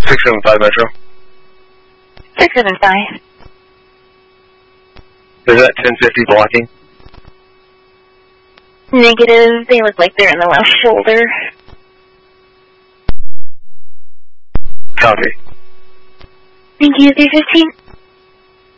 675 Metro. 675. Is that 1050 blocking? Negative. They look like they're in the left shoulder. Copy. Thank you, 315.